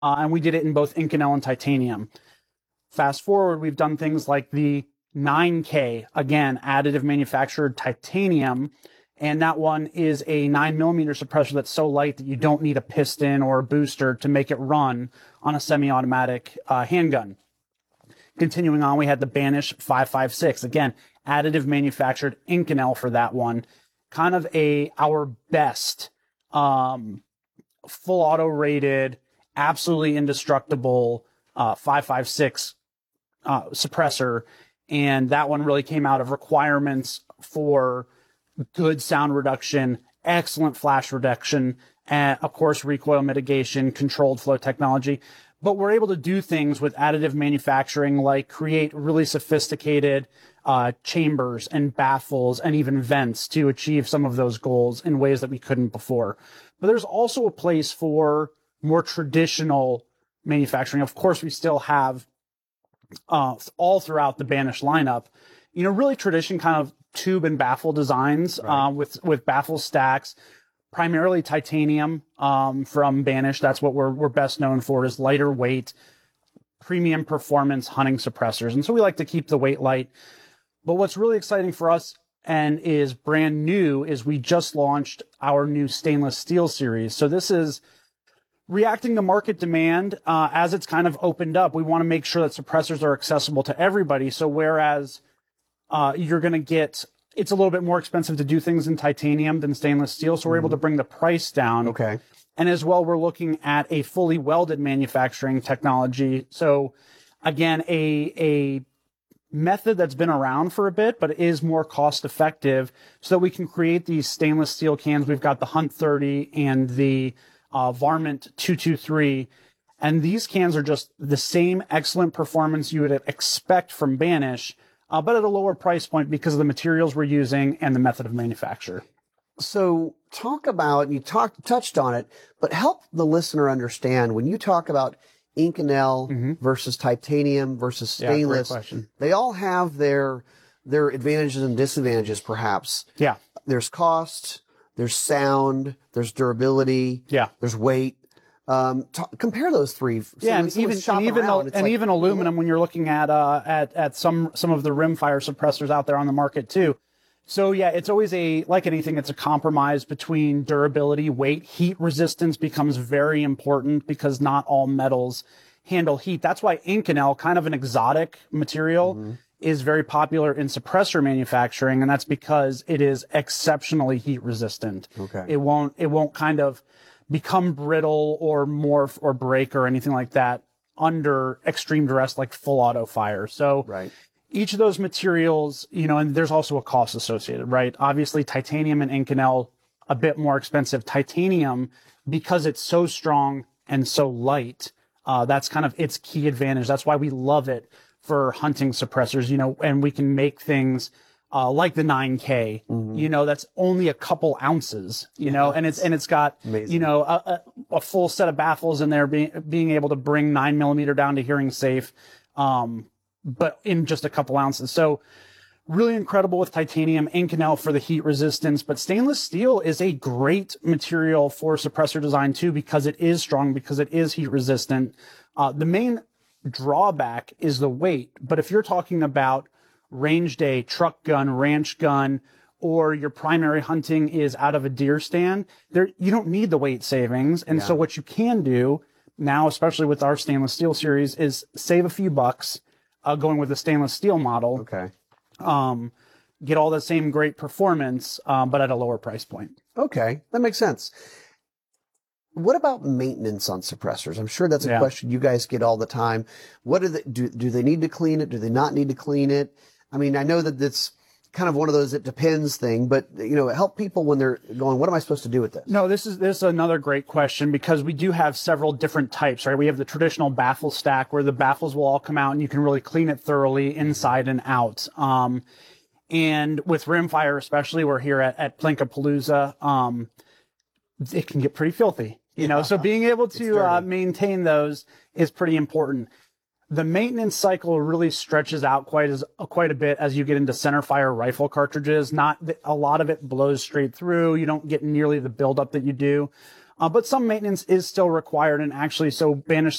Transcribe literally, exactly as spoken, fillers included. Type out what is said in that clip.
uh, and we did it in both Inconel and titanium. Fast forward, we've done things like the nine K, again, additive manufactured titanium, and that one is a nine millimeter suppressor that's so light that you don't need a piston or a booster to make it run on a semi-automatic uh, handgun. Continuing on, we had the Banish five five six, again, additive manufactured Inconel for that one. Kind of a our best um, full auto rated, absolutely indestructible uh, five five six uh, suppressor. And that one really came out of requirements for good sound reduction, excellent flash reduction, and of course, recoil mitigation, controlled flow technology. But we're able to do things with additive manufacturing, like create really sophisticated uh, chambers and baffles and even vents to achieve some of those goals in ways that we couldn't before. But there's also a place for more traditional manufacturing. Of course, we still have uh, all throughout the Banish lineup, you know, really tradition kind of tube and baffle designs, right. uh, with with baffle stacks. Primarily titanium um, from Banish. That's what we're we're best known for, is lighter weight, premium performance hunting suppressors. And so we like to keep the weight light. But what's really exciting for us and is brand new is we just launched our new stainless steel series. So this is reacting to market demand uh, as it's kind of opened up. We want to make sure that suppressors are accessible to everybody. So whereas uh, you're going to get it's a little bit more expensive to do things in titanium than stainless steel, so we're mm-hmm. able to bring the price down. Okay. And as well, we're looking at a fully welded manufacturing technology. So again, a a method that's been around for a bit, but is more cost effective, so that we can create these stainless steel cans. We've got the Hunt thirty and the uh, Varmint two twenty-three. And these cans are just the same excellent performance you would expect from Banish, Uh, but at a lower price point because of the materials we're using and the method of manufacture. So talk about, you talked, touched on it, but help the listener understand when you talk about Inconel mm-hmm. versus titanium versus stainless, yeah, great question. They all have their, their advantages and disadvantages, perhaps. Yeah. There's cost, there's sound, there's durability, yeah. there's weight. Um, t- compare those three. So yeah, and even and even, around, and like, even aluminum when you're looking at uh at at some some of the rimfire suppressors out there on the market too. So yeah, it's always a like anything, it's a compromise between durability, weight, heat resistance becomes very important because not all metals handle heat. That's why Inconel, kind of an exotic material, mm-hmm. is very popular in suppressor manufacturing, and that's because it is exceptionally heat resistant. Okay, it won't it won't kind of become brittle or morph or break or anything like that under extreme duress, like full auto fire. So right. each of those materials, you know, and there's also a cost associated, right? Obviously, titanium and Inconel, a bit more expensive. Titanium, because it's so strong and so light, uh, that's kind of its key advantage. That's why we love it for hunting suppressors, you know, and we can make things Uh, like the nine K, mm-hmm. you know, that's only a couple ounces, you yeah, know, and it's, and it's got, amazing. you know, a, a, a full set of baffles in there, being, being able to bring nine millimeter down to hearing safe, um, but in just a couple ounces. So really incredible with titanium, Inconel for the heat resistance, but stainless steel is a great material for suppressor design too, because it is strong, because it is heat resistant. Uh, the main drawback is the weight, but if you're talking about range day, truck gun, ranch gun, or your primary hunting is out of a deer stand, there you don't need the weight savings. And yeah. so what you can do now, especially with our stainless steel series, is save a few bucks uh, going with the stainless steel model. Okay. Um, get all the same great performance, um, but at a lower price point. Okay, that makes sense. What about maintenance on suppressors? I'm sure that's a yeah. question you guys get all the time. What do they do? Do they need to clean it? Do they not need to clean it? I mean, I know that it's kind of one of those it depends thing, but, you know, help people when they're going, what am I supposed to do with this? No, this is, this is another great question, because we do have several different types, right? We have the traditional baffle stack where the baffles will all come out and you can really clean it thoroughly inside and out. Um, and with rimfire, especially, we're here at, at Plinkapalooza, um, it can get pretty filthy, you know, so being able to uh, maintain those is pretty important. The maintenance cycle really stretches out quite as quite a bit as you get into centerfire rifle cartridges. Not a lot of it blows straight through. You don't get nearly the buildup that you do Uh, but some maintenance is still required, and actually, so Banish